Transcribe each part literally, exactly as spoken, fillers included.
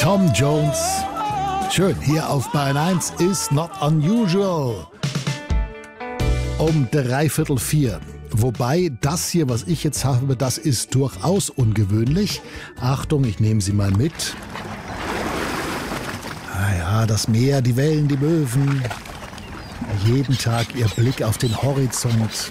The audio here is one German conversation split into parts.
Tom Jones. Schön, hier auf Bayern eins ist Not Unusual. Um dreiviertel vier. Wobei das hier, was ich jetzt habe, das ist durchaus ungewöhnlich. Achtung, ich nehme Sie mal mit. Ah ja, das Meer, die Wellen, die Möwen. Jeden Tag Ihr Blick auf den Horizont.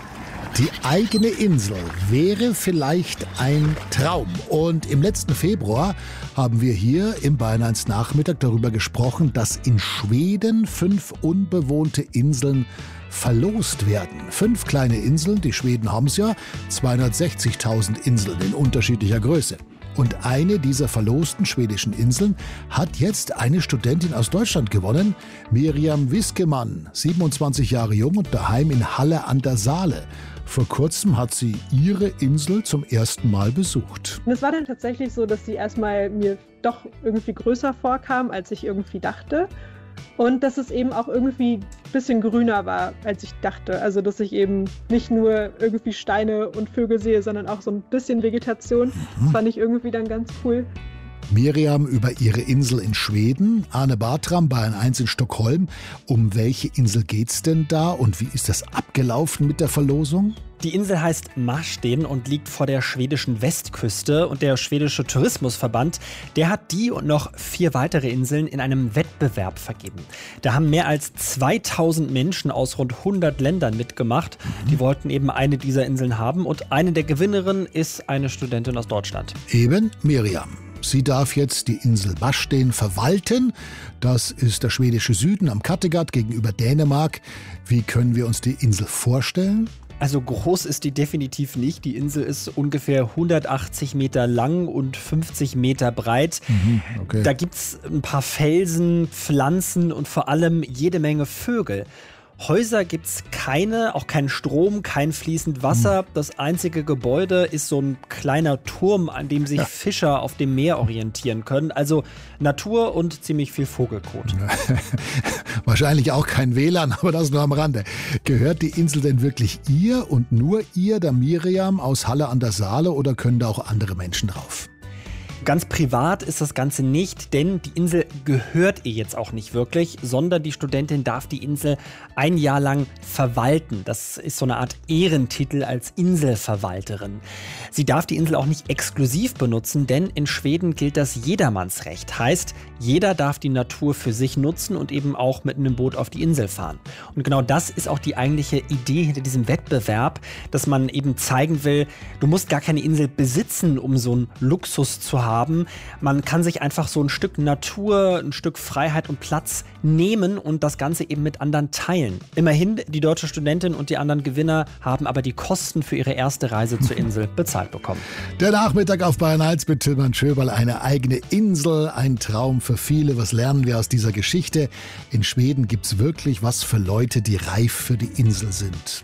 Die eigene Insel wäre vielleicht ein Traum. Und im letzten Februar haben wir hier im Bayern eins Nachmittag darüber gesprochen, dass in Schweden fünf unbewohnte Inseln verlost werden. Fünf kleine Inseln, die Schweden haben es ja, zweihundertsechzigtausend Inseln in unterschiedlicher Größe. Und eine dieser verlosten schwedischen Inseln hat jetzt eine Studentin aus Deutschland gewonnen, Miriam Wiskemann, siebenundzwanzig Jahre jung und daheim in Halle an der Saale. Vor kurzem hat sie ihre Insel zum ersten Mal besucht. Und es war dann tatsächlich so, dass sie erstmal mir doch irgendwie größer vorkam, als ich irgendwie dachte. Und dass es eben auch irgendwie ein bisschen grüner war, als ich dachte. Also dass ich eben nicht nur irgendwie Steine und Vögel sehe, sondern auch so ein bisschen Vegetation. Mhm. Das fand ich irgendwie dann ganz cool. Miriam über ihre Insel in Schweden, Arne Bartram, Bayern eins in Stockholm. Um welche Insel geht's denn da und wie ist das abgelaufen mit der Verlosung? Die Insel heißt Marsten und liegt vor der schwedischen Westküste. Und der schwedische Tourismusverband, der hat die und noch vier weitere Inseln in einem Wettbewerb vergeben. Da haben mehr als zweitausend Menschen aus rund hundert Ländern mitgemacht. Mhm. Die wollten eben eine dieser Inseln haben und eine der Gewinnerinnen ist eine Studentin aus Deutschland. Eben Miriam. Sie darf jetzt die Insel Marsten verwalten. Das ist der schwedische Süden am Kattegat gegenüber Dänemark. Wie können wir uns die Insel vorstellen? Also groß ist die definitiv nicht. Die Insel ist ungefähr hundertachtzig Meter lang und fünfzig Meter breit. Mhm, okay. Da gibt's ein paar Felsen, Pflanzen und vor allem jede Menge Vögel. Häuser gibt's keine, auch kein Strom, kein fließend Wasser. Das einzige Gebäude ist so ein kleiner Turm, an dem sich ja. Fischer auf dem Meer orientieren können. Also Natur und ziemlich viel Vogelkot. Wahrscheinlich auch kein W L A N, aber das nur am Rande. Gehört die Insel denn wirklich ihr und nur ihr, der Miriam aus Halle an der Saale, oder können da auch andere Menschen drauf? Ganz privat ist das Ganze nicht, denn die Insel gehört ihr jetzt auch nicht wirklich, sondern die Studentin darf die Insel ein Jahr lang verwalten. Das ist so eine Art Ehrentitel als Inselverwalterin. Sie darf die Insel auch nicht exklusiv benutzen, denn in Schweden gilt das Jedermannsrecht. Heißt, jeder darf die Natur für sich nutzen und eben auch mit einem Boot auf die Insel fahren. Und genau das ist auch die eigentliche Idee hinter diesem Wettbewerb, dass man eben zeigen will, du musst gar keine Insel besitzen, um so einen Luxus zu haben. Haben. Man kann sich einfach so ein Stück Natur, ein Stück Freiheit und Platz nehmen und das Ganze eben mit anderen teilen. Immerhin, die deutsche Studentin und die anderen Gewinner haben aber die Kosten für ihre erste Reise zur Insel bezahlt bekommen. Der Nachmittag auf Bayern eins mit Tilman Schöberl, eine eigene Insel, ein Traum für viele. Was lernen wir aus dieser Geschichte? In Schweden gibt es wirklich was für Leute, die reif für die Insel sind.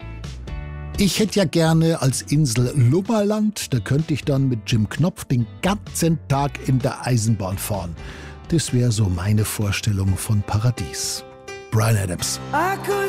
Ich hätte ja gerne als Insel Lummerland, da könnte ich dann mit Jim Knopf den ganzen Tag in der Eisenbahn fahren. Das wäre so meine Vorstellung von Paradies. Bryan Adams.